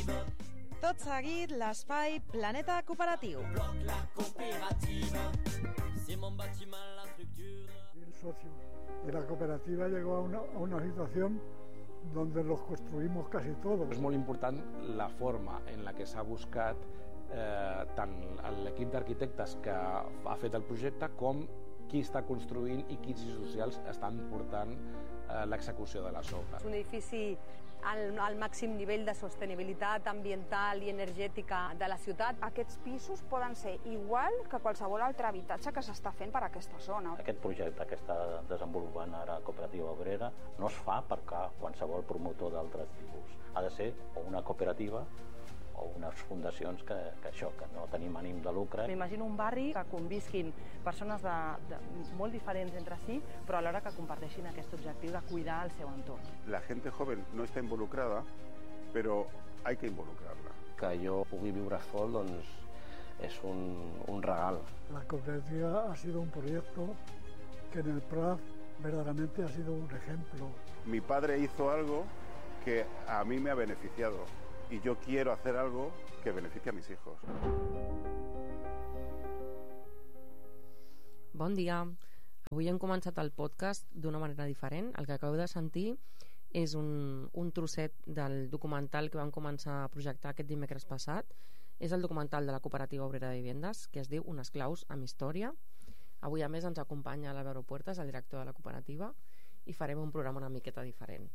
Tot seguit, l'espai Planeta Cooperatiu. El socio de la cooperativa llegó a una situación donde los construimos casi todos. És molt important la forma en la que s'ha buscat tant l'equip d'arquitectes que ha fet el projecte com qui està construint i quins socials estan portant l'execució de les obres. És un edifici al màxim nivell de sostenibilitat ambiental i energètica de la ciutat. Aquests pisos poden ser igual que qualsevol altre habitatge que s'està fent per aquesta zona. Aquest projecte que està desenvolupant ara Cooperativa Obrera no es fa per qualsevol promotor d'altres tipus. Ha de ser o una cooperativa o unes fundacions que no tenim ànim de lucre. M'imagino un barri que convisquin persones de molt diferents entre si, però alhora que comparteixin aquest objectiu de cuidar el seu entorn. La gente joven no está involucrada, pero hay que involucrarla. Que jo pugui viure sol, doncs, és un regal. La cooperativa ha sido un proyecto que en el Prat verdaderamente ha sido un ejemplo. Mi padre hizo algo que a mí me ha beneficiado. Y yo quiero hacer algo que beneficie a mis hijos. Bon dia. Avui hem començat el podcast d'una manera diferent. El que acabeu de sentir és un trosset del documental que vam començar a projectar aquest dimecres passat. És el documental de la Cooperativa Obrera de Vivendes, que es diu Unes claus amb història. Avui, a més, ens acompanya l'Álvaro Puertas, el director de la cooperativa, i farem un programa una miqueta diferent.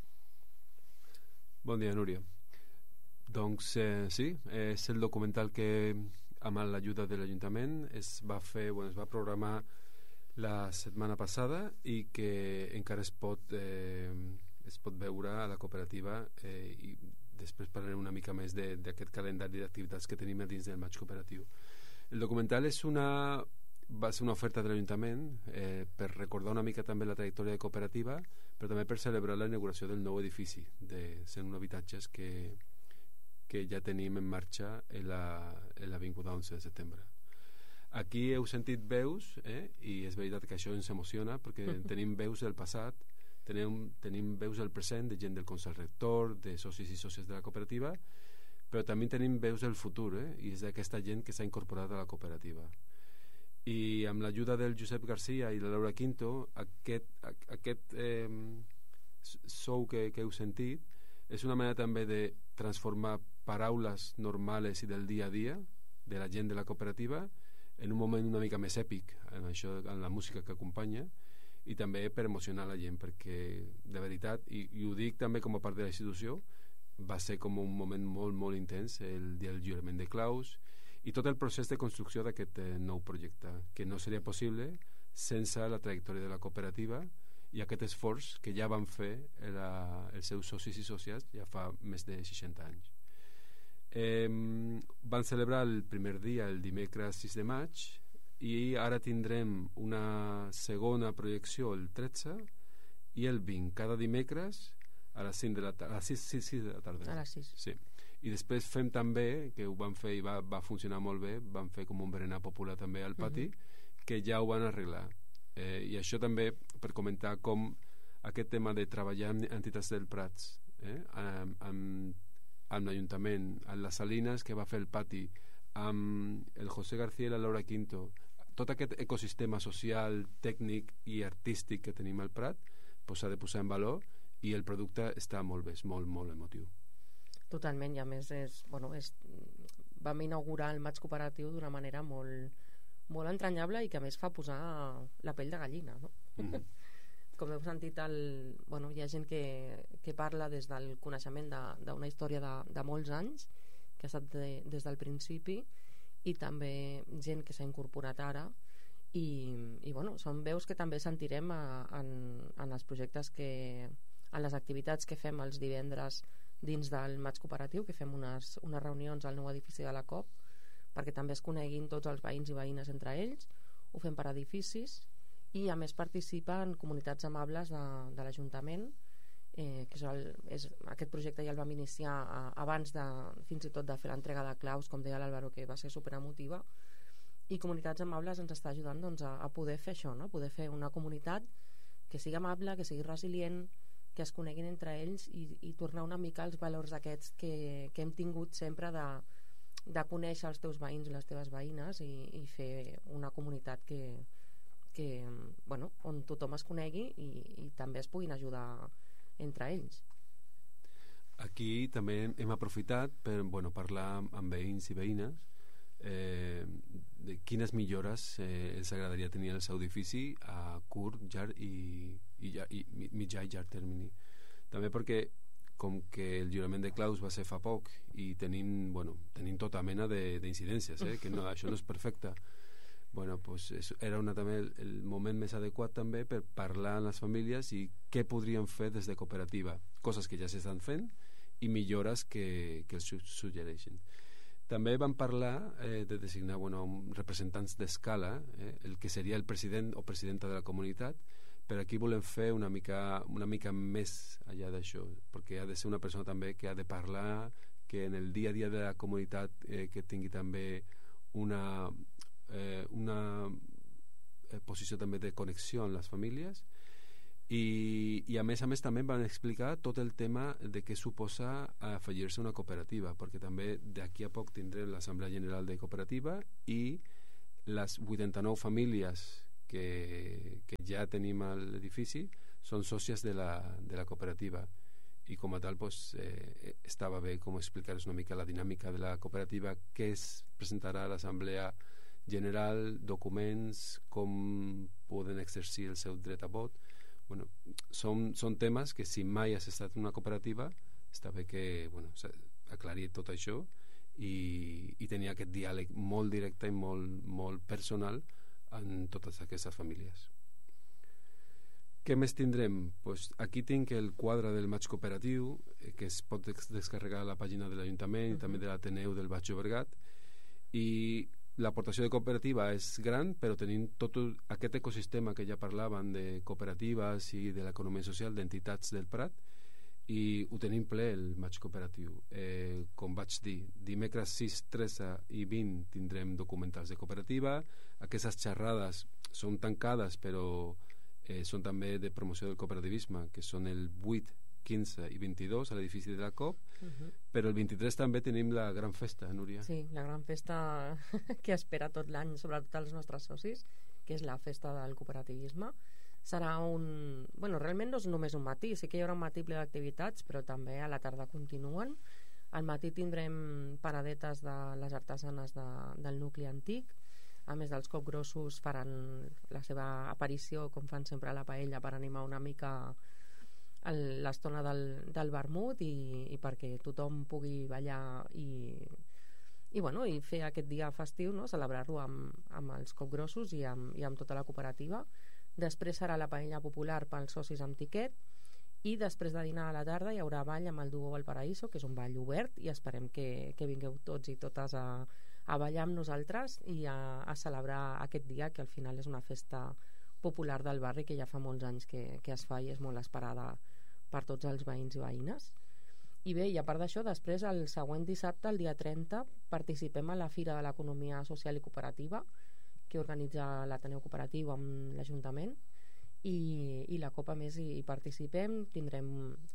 Bon dia, Núria. Doncs sí, és el documental que amb l'ajuda de l'Ajuntament es va programar la setmana passada i que encara es pot veure a la cooperativa, i després parlarem una mica més d'aquest calendari d'activitats que tenim dins del Maig Cooperatiu. El documental va ser una oferta de l'Ajuntament per recordar una mica també la trajectòria de cooperativa, però també per celebrar la inauguració del nou edifici de 101 habitatges que ja tenim en marxa en l'Avinguda 11 de setembre. Aquí heu sentit veus, i és veritat que això ens emociona perquè tenim veus del passat, tenim veus del present de gent del Consell Rector, de socis i sòcies de la cooperativa, però també tenim veus del futur, i és d'aquesta gent que s'ha incorporat a la cooperativa. I amb l'ajuda del Josep Garcia i la Laura Quinto, aquest sou que heu sentit és una manera també de transformar paraules normals i del dia a dia de la gent de la cooperativa en un moment una mica més èpic en la música que acompanya, i també per emocionar la gent, perquè de veritat, i ho dic també com a part de la institució, va ser com un moment molt, molt intens el dia del lliurament de claus i tot el procés de construcció d'aquest nou projecte, que no seria possible sense la trajectòria de la cooperativa i aquest esforç que ja van fer els seus socis i sòcies ja fa més de 60 anys. Van celebrar el primer dia el dimecres 6 de maig i ara tindrem una segona projecció el 13 i el 20, cada dimecres a les 6 de la tarda. A les 6. Sí. I després fem també, que ho van fer i va funcionar molt bé, van fer com un berenar popular també al pati, que ja ho van arreglar. I això també per comentar com aquest tema de treballar amb entitats del Prats, amb l'Ajuntament, amb les Salines que va fer el pati, amb el José García i la Laura Quinto, tot aquest ecosistema social, tècnic i artístic que tenim al Prat, s'ha de posar en valor, i el producte està molt bé, és molt, molt emotiu. Totalment, i a més vam inaugurar el Maig Cooperatiu d'una manera molt, molt entranyable i que a més fa posar la pell de gallina, no? Com heu sentit, hi ha gent que parla des del coneixement d'una història de molts anys, que ha estat des del principi, i també gent que s'ha incorporat ara, i són veus que també sentirem en els projectes en les activitats que fem els divendres dins del Maig Cooperatiu, que fem unes reunions al nou edifici de la COP perquè també es coneguin tots els veïns i veïnes entre ells. Ho fem per edificis i a més participen comunitats amables de l'Ajuntament, que aquest projecte ja el vam iniciar abans fins i tot de fer l'entrega de claus, com deia l'Álvaro, que va ser superemotiva, i comunitats amables ens està ajudant a poder fer això, no? Poder fer una comunitat que sigui amable, que sigui resilient, que es coneguin entre ells i tornar una mica als valors aquests que hem tingut sempre de conèixer els teus veïns i les teves veïnes i fer una comunitat on tothom es conegui i també es puguin ajudar entre ells. Aquí també hem aprofitat per parlar amb veïns i veïnes de quines millores els agradaria tenir el seu edifici a curt, llarg i mitjà i llarg termini. També perquè com que el jurament de claus va ser fa poc i tenim tota mena d'incidències, que no, això no és perfecte, pues era també el moment més adequat també per parlar amb les famílies i què podrien fer des de cooperativa, coses que ja s'estan fent i millores que els suggereixen. També vam parlar de designar representants d'escala, el que seria el president o presidenta de la comunitat, però aquí volem fer una mica més allà d'això, perquè ha de ser una persona també que ha de parlar, que en el dia a dia de la comunitat que tingui també una posició també de connexió amb les famílies i a més també van explicar tot el tema de què suposa afegir-se a una cooperativa, perquè també d'aquí a poc tindrem l'Assemblea General de Cooperativa i les 89 famílies que ja tenim a l'edifici són sòcies de la cooperativa i com a tal estava bé com explicar-nos una mica la dinàmica de la cooperativa, què es presentarà a l'Assemblea General, documents, com poden exercir el seu dret a vot. Són temes que si mai has estat en una cooperativa està bé que aclarir tot això i tenir aquest diàleg molt directe i molt personal en totes aquestes famílies. Què més tindrem? Aquí tinc el quadre del maig cooperatiu que es pot descarregar a la pàgina de l'Ajuntament i també de l'Ateneu del Baix Llobregat, i l'aportació de cooperativa és gran, però tenim tot aquest ecosistema que ja parlaven de cooperatives i de l'economia social d'entitats del Prat, i ho tenim ple el maig cooperatiu. Com vaig dir, dimecres 6, 13 i 20 tindrem documentals de cooperativa. Aquestes xerrades són tancades, però són també de promoció del cooperativisme, que són el 8, 15 i 22 a l'edifici de la COP, però el 23 també tenim la gran festa, Núria. Sí, la gran festa que espera tot l'any, sobretot els nostres socis, que és la festa del cooperativisme. Serà realment no és només un matí, sí que hi haurà un matí ple d'activitats, però també a la tarda continuen. Al matí tindrem paradetes de les artesanes del nucli antic, a més dels copgrossos faran la seva aparició, com fan sempre a la paella, per animar una mica l'estona del vermut i perquè tothom pugui ballar i fer aquest dia festiu, no? Celebrar-lo amb els copgrossos i amb tota la cooperativa. Després serà la paella popular pels socis amb tiquet i després de dinar a la tarda hi haurà ball amb el duo Valparaíso, que és un ball obert, i esperem que vingueu tots i totes a ballar amb nosaltres i a celebrar aquest dia, que al final és una festa popular del barri que ja fa molts anys que es fa i és molt esperada per tots els veïns i veïnes. I bé, i a part d'això, després el següent dissabte, el dia 30, participem a la Fira de l'Economia Social i Cooperativa que organitza l'Ateneu Cooperatiu amb l'Ajuntament i la COP, a més, hi participem. Tindrem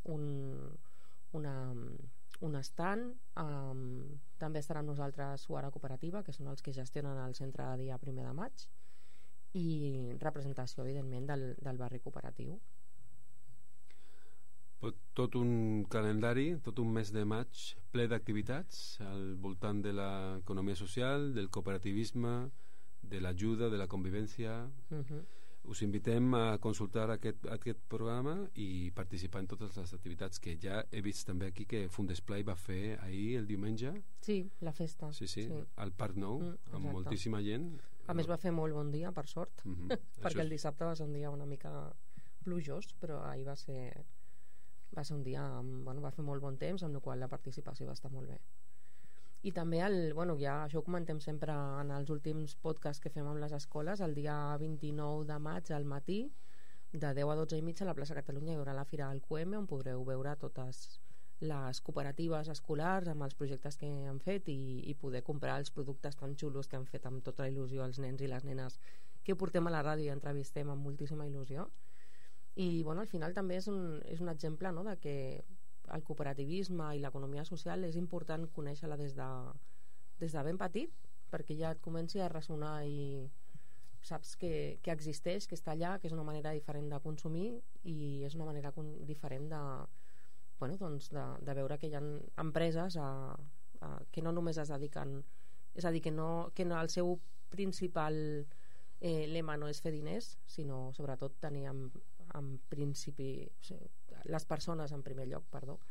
un stand, també estarà amb nosaltres Suara Cooperativa, que són els que gestionen el centre de dia 1 de maig, i representació, evidentment, del barri cooperatiu. Tot un calendari, tot un mes de maig ple d'activitats al voltant de l'economia social, del cooperativisme, de l'ajuda, de la convivència. Us invitem a consultar aquest programa i participar en totes les activitats que ja he vist també aquí que Fundesplai va fer ahir, el diumenge. Sí, la festa. Sí. Al Parc Nou, amb moltíssima gent. A més va fer molt bon dia, per sort, perquè el dissabte va ser un dia una mica plujós, però ahir va ser un dia, va fer molt bon temps, amb la qual la participació va estar molt bé. I també ja això ho comentem sempre en els últims podcasts que fem amb les escoles. El dia 29 de maig al matí, de 10 a 12 i mitja, a la plaça Catalunya hi haurà la Fira del QM, on podreu veure totes les cooperatives escolars amb els projectes que han fet i poder comprar els productes tan xulos que han fet amb tota la il·lusió els nens i les nenes que portem a la ràdio i entrevistem amb moltíssima il·lusió. I bueno, al final també és un exemple, no?, de que el cooperativisme i l'economia social és important conèixer-la des de ben petit, perquè ja et comenci a ressonar i saps que existeix, que està allà, que és una manera diferent de consumir i és una manera diferent de veure que hi ha empreses que no només es dediquen, és a dir, que el seu principal lema no és fer diners, sinó sobretot tenir en principi les persones en primer lloc,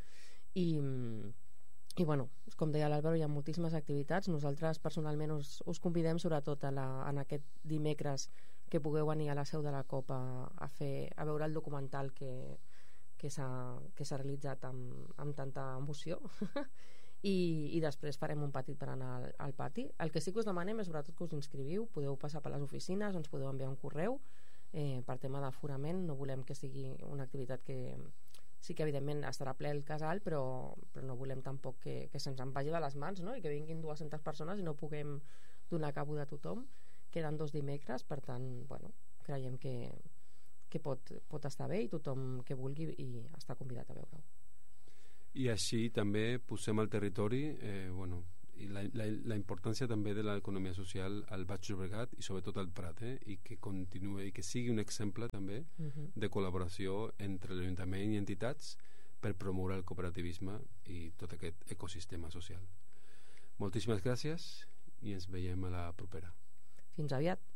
i bueno, com deia l'Àlvaro, hi ha moltíssimes activitats. Nosaltres personalment us convidem sobretot en aquest dimecres que pugueu venir a la seu de la COP a veure el documental que s'ha realitzat amb tanta emoció i després farem un petit per anar al pati. El que sí que us demanem és sobretot que us inscriviu, podeu passar per les oficines, ens podeu enviar un correu per tema d'aforament. No volem que sigui una activitat que sí que evidentment estarà ple el casal, però no volem tampoc que se'ns en vagi de les mans, no?, i que vinguin 200 persones i no puguem donar cabo de tothom. Queden 2 dimecres, per tant, bueno, creiem que pot estar bé i tothom que vulgui i està convidat a veure-ho. I així també posem al territori i la importància també de l'economia social al Baix Llobregat i sobretot al Prat, i que continuï i que sigui un exemple també de col·laboració entre l'Ajuntament i entitats per promoure el cooperativisme i tot aquest ecosistema social. Moltíssimes gràcies i ens veiem a la propera. Fins aviat.